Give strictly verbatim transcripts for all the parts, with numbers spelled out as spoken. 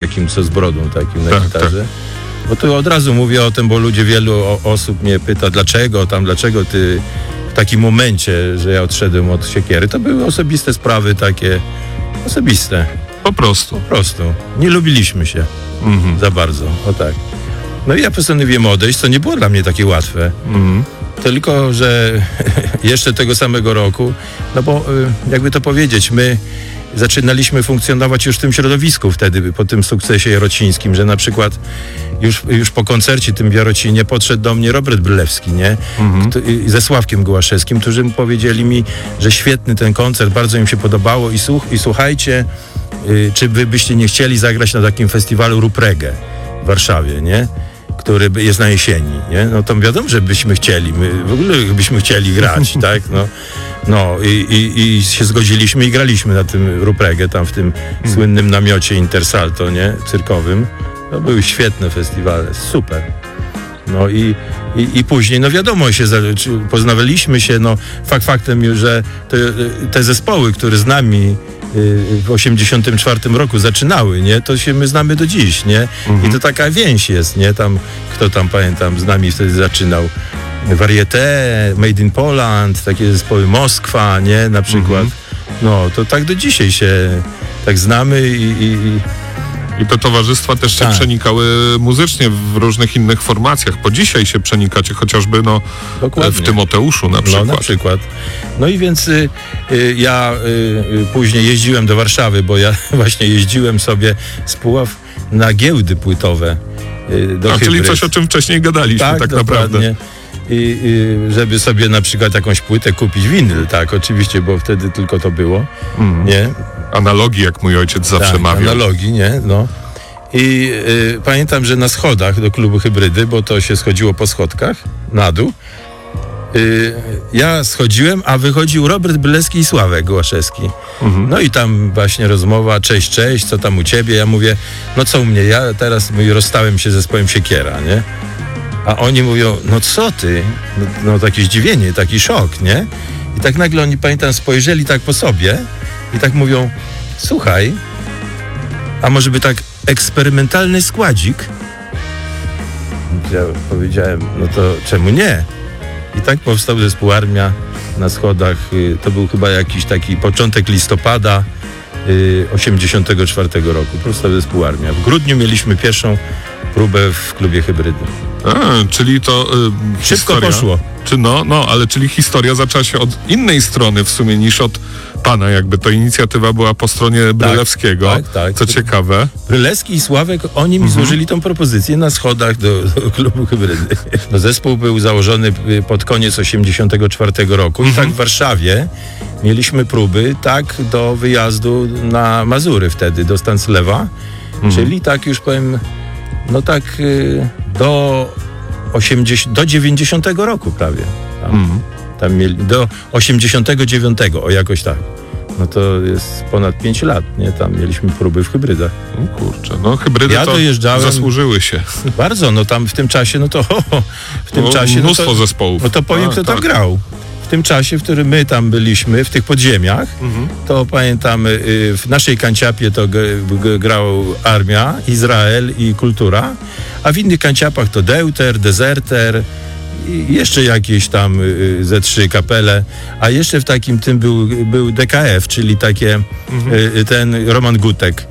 takim, co z brodą takim na tak, gitarze. Tak. Bo tu od razu mówię o tym, bo ludzie, wielu o, osób mnie pyta, dlaczego tam, dlaczego ty w takim momencie, że ja odszedłem od siekiery, to były osobiste sprawy takie, osobiste. Po prostu. Po prostu. Nie lubiliśmy się Mhm. za bardzo, o tak. No i ja postanowiłem odejść, co nie było dla mnie takie łatwe. Mhm. Tylko, że jeszcze tego samego roku, no bo jakby to powiedzieć, my zaczynaliśmy funkcjonować już w tym środowisku wtedy, po tym sukcesie jarocińskim, że na przykład już, już po koncercie tym w Jarocinie podszedł do mnie Robert Brylewski, nie? Mhm. Kto, i ze Sławkiem Gołaszewskim, którzy powiedzieli mi, że świetny ten koncert, bardzo im się podobało i, słuch, i słuchajcie, y, czy wy byście nie chcieli zagrać na takim festiwalu Rób Reggae w Warszawie, nie? Który jest na jesieni, nie? No to wiadomo, że byśmy chcieli, my w ogóle byśmy chcieli grać, tak? No, no i, i, i się zgodziliśmy i graliśmy na tym Rób Reggae, tam w tym hmm. słynnym namiocie Intersalto, nie? Cyrkowym. To były świetne festiwale, super. No i, i, i później, no wiadomo, się poznawaliśmy się, no fakt faktem już, że te, te zespoły, które z nami w osiemdziesiątym czwartym roku zaczynały, nie? To się my znamy do dziś, nie? Mhm. I to taka więź jest, nie? Tam, kto tam, pamiętam, z nami wtedy zaczynał. Varieté, Made in Poland, takie zespoły Moskwa, nie? Na przykład. Mhm. No, to tak do dzisiaj się tak znamy i... i, i I te towarzystwa też się tak. przenikały muzycznie w różnych innych formacjach. Po dzisiaj się przenikacie chociażby no, w Tymoteuszu na przykład. No na przykład. No i więc y, y, ja y, później jeździłem do Warszawy, bo ja właśnie jeździłem sobie z Puław na giełdy płytowe y, do A, Hybryd. czyli coś, o czym wcześniej gadaliśmy tak, tak naprawdę. I, I żeby sobie na przykład jakąś płytę kupić, winyl, tak, oczywiście, bo wtedy tylko to było, mm. nie? Analogii, jak mój ojciec zawsze tak, mawiał. Analogii, nie? No. I y, pamiętam, że na schodach do klubu Hybrydy, bo to się schodziło po schodkach na dół, y, ja schodziłem, a wychodził Robert Brylewski i Sławek Gołaszewski. Mhm. No i tam właśnie rozmowa, cześć, cześć, co tam u ciebie? Ja mówię, no co u mnie? Ja teraz mówię, rozstałem się z zespołem Siekiera, nie? A oni mówią, no co ty? No, no takie zdziwienie, taki szok, nie? I tak nagle oni, pamiętam, spojrzeli tak po sobie i tak mówią, słuchaj, a może by tak eksperymentalny składzik? Ja powiedziałem, no to czemu nie? I tak powstał zespół Armia na schodach. To był chyba jakiś taki początek listopada osiemdziesiątego czwartego roku. Powstał zespół Armia. W grudniu mieliśmy pierwszą próbę w klubie Hybrydy. A, czyli to y, Szybko historia, poszło. Czy no, no, ale czyli historia zaczęła się od innej strony w sumie niż od pana, jakby to inicjatywa była po stronie Brylewskiego. Tak, tak, tak. Co ciekawe. Brylewski i Sławek, oni mi mhm. złożyli tą propozycję na schodach do, do klubu Hybrydy. No, zespół był założony pod koniec osiemdziesiątego czwartego roku mhm. i tak w Warszawie mieliśmy próby tak do wyjazdu na Mazury wtedy, do Stanclewa, mhm. czyli tak już powiem, no tak y, do osiemdziesiątego, do dziewięćdziesiątego roku prawie. Tam, mm. tam mieli, do osiemdziesiątego dziewiątego, o jakoś tak. No to jest ponad pięć lat, nie? Tam mieliśmy próby w Hybrydach. No kurczę, no Hybrydy ja to dojeżdżałem, zasłużyły się. Bardzo, no tam w tym czasie, no to w tym no, czasie... Mnóstwo no to, zespołów. No to powiem, A, kto tak. tam grał. W tym czasie, w którym my tam byliśmy, w tych podziemiach, mhm. to pamiętam, w naszej kanciapie to g- g- grał Armia, Izrael i Kultura, a w innych kanciapach to Deuter, Deserter i jeszcze jakieś tam ze trzy kapele, a jeszcze w takim tym był, był D K F, czyli takie mhm. ten Roman Gutek,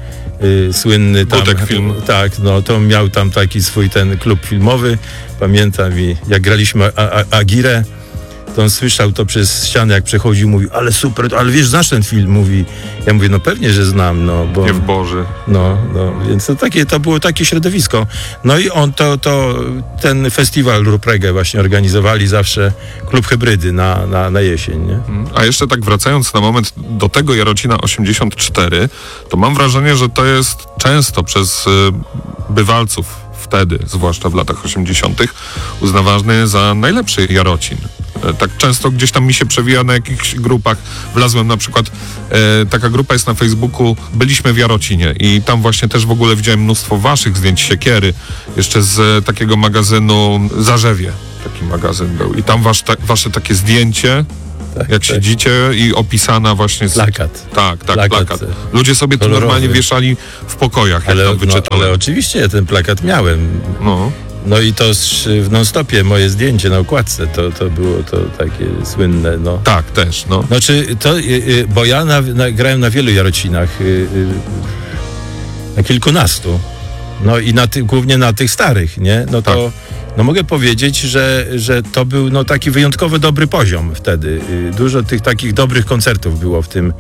słynny tam. Gutek film. Tak, no to miał tam taki swój ten klub filmowy, pamiętam, i jak graliśmy a- a- Agirę, to on słyszał to przez ścianę, jak przechodził, mówił, ale super, ale wiesz, znasz ten film, mówi. Ja mówię, no pewnie, że znam, no bo... Nie w Boży. No, no, więc to takie, to było takie środowisko. No i on to, to ten festiwal Rób Reggae właśnie organizowali zawsze klub Hybrydy na, na, na jesień, nie? A jeszcze tak wracając na moment do tego Jarocina osiemdziesiąt cztery, to mam wrażenie, że to jest często przez y, bywalców wtedy, zwłaszcza w latach osiemdziesiątych, uznawany za najlepszy Jarocin. Tak często gdzieś tam mi się przewija na jakichś grupach. Wlazłem na przykład, e, taka grupa jest na Facebooku, byliśmy w Jarocinie i tam właśnie też w ogóle widziałem mnóstwo waszych zdjęć, Siekiery, jeszcze z e, takiego magazynu Zarzewie, taki magazyn był i tam wasz, ta, wasze takie zdjęcie tak, Jak tak. siedzicie i opisana właśnie... Z... Plakat. Tak, tak, Plakat. plakat. Ludzie sobie to Kolorowy. normalnie wieszali w pokojach, jak Ale, tam no, wyczytałem. ale oczywiście ja ten plakat miałem. No. No i to w non-stopie moje zdjęcie na okładce, to, to było to takie słynne, no. Tak, też, no. Znaczy, to, y, y, bo ja na, na, grałem na wielu Jarocinach, y, y, na kilkunastu, no i na ty, głównie na tych starych, nie? No to, Tak. no mogę powiedzieć, że, że to był no taki wyjątkowo dobry poziom wtedy. Y, dużo tych takich dobrych koncertów było w tym,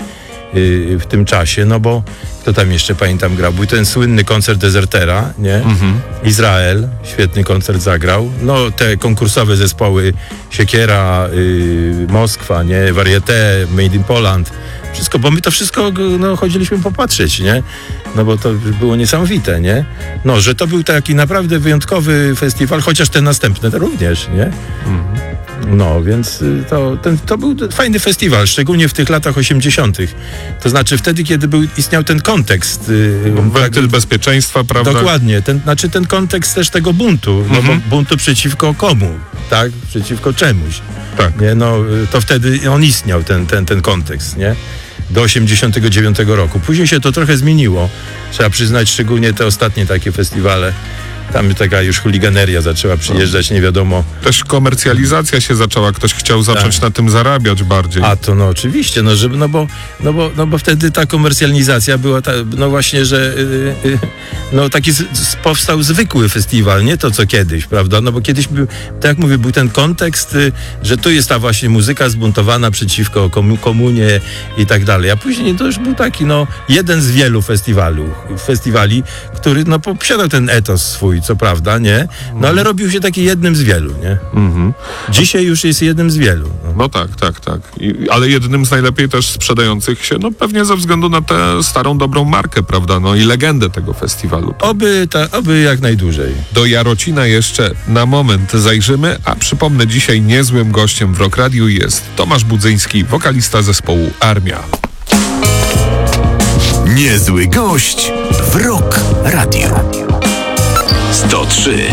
y, w tym czasie, no bo kto tam jeszcze, pamiętam, grał? Był ten słynny koncert Desertera, nie? Mhm. Izrael, świetny koncert zagrał. No te konkursowe zespoły Siekiera, y, Moskwa, nie? Varieté, Made in Poland. Wszystko, bo my to wszystko no, chodziliśmy popatrzeć, nie? No bo to było niesamowite, nie? No, że to był taki naprawdę wyjątkowy festiwal, chociaż te następne to również, nie? Mhm. No, więc y, to, ten, to był fajny festiwal, szczególnie w tych latach osiemdziesiątych. To znaczy wtedy, kiedy był, istniał ten kontekst. Y, Wentyl bezpieczeństwa, prawda? Dokładnie, ten, znaczy ten kontekst też tego buntu, no Mhm. bo buntu przeciwko komu, tak? Przeciwko czemuś. Tak. Nie, no, y, to wtedy on istniał, ten, ten, ten kontekst, nie? Do osiemdziesiątego dziewiątego roku. Później się to trochę zmieniło. Trzeba przyznać, szczególnie te ostatnie takie festiwale. Tam taka już chuliganeria zaczęła przyjeżdżać, nie wiadomo. Też komercjalizacja się zaczęła, ktoś chciał zacząć Tak. na tym zarabiać bardziej. A to no oczywiście, no, żeby, no, bo, no, bo, no bo wtedy ta komercjalizacja była, ta, no właśnie, że y, y, no taki z, z, powstał zwykły festiwal, nie to co kiedyś, prawda? No bo kiedyś był, tak jak mówię, był ten kontekst, y, że tu jest ta właśnie muzyka zbuntowana przeciwko komu, komunie i tak dalej, a później to już był taki, no, jeden z wielu festiwalu, festiwali, który, no, posiadał ten etos swój, co prawda, nie? No ale robił się taki jednym z wielu, nie? Mhm. Dzisiaj już jest jednym z wielu. No. No tak, tak, tak. I, ale jednym z najlepiej też sprzedających się, no pewnie ze względu na tę starą, dobrą markę, prawda? No i legendę tego festiwalu. Oby, ta, oby jak najdłużej. Do Jarocina jeszcze na moment zajrzymy, a przypomnę, dzisiaj niezłym gościem w Rock Radiu jest Tomasz Budzyński, wokalista zespołu Armia. Niezły gość w Rock Radio. sto trzy.